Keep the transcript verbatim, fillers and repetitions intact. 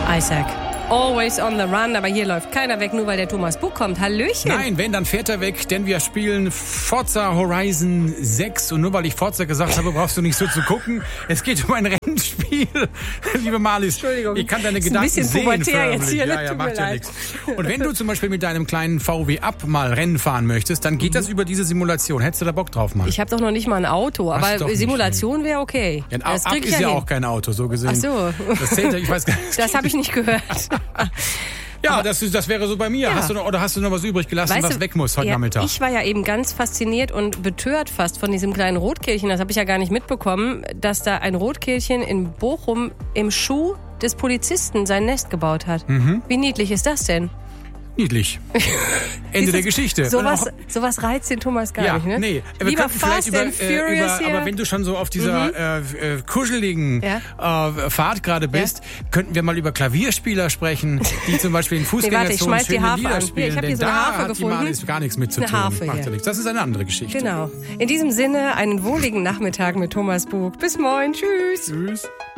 Isaac. Always on the run, aber hier läuft keiner weg, nur weil der Thomas Bug kommt. Hallöchen. Nein, wenn, dann fährt er weg, denn wir spielen Forza Horizon sechs. Und nur weil ich Forza gesagt habe, brauchst du nicht so zu gucken. Es geht um ein Rennspiel. Liebe Marlies, Entschuldigung. Ich kann deine ist Gedanken ein bisschen sehen. pubertär jetzt hier, ja, ne? ja, Tut macht mir ja leid. nichts. Und wenn du zum Beispiel mit deinem kleinen V W Up mal Rennen fahren möchtest, dann geht mhm. das über diese Simulation. Hättest du da Bock drauf, Mann? Ich habe doch noch nicht mal ein Auto, Hast aber doch nicht, Simulation wäre okay. Ja, das Up krieg ich ist ja ja hin. auch kein Auto, so gesehen. Ach so. Das zählt ja, ich weiß gar nicht. Das habe ich nicht gehört. Ja, das, ist, das wäre so bei mir. Ja. Hast du noch, oder hast du noch was übrig gelassen, Weißt was du, weg muss heute ja, Nachmittag? Ich war ja eben ganz fasziniert und betört fast von diesem kleinen Rotkehlchen. Das habe ich ja gar nicht mitbekommen, dass da ein Rotkehlchen in Bochum im Schuh des Polizisten sein Nest gebaut hat. Mhm. Wie niedlich ist das denn? Niedlich. Ende der Geschichte. Sowas, sowas reizt den Thomas gar ja, nicht, ne? Nee. Wir Lieber könnten vielleicht Fast über, and äh, Furious über, hier. aber wenn du schon so auf dieser mhm. äh, äh, kuscheligen ja. äh, Fahrt gerade bist, ja. könnten wir mal über Klavierspieler sprechen, die zum Beispiel in Fußgängerzonen nee, schöne Lieder spielen. Hier, ich habe hier so eine da Harfe hat gefunden. Die Marlies gar nichts mit zu eine tun. Harfe, Macht ja ja. nichts. Das ist eine andere Geschichte. Genau. In diesem Sinne, einen wohligen Nachmittag mit Thomas Bug. Bis morgen. Tschüss. Tschüss.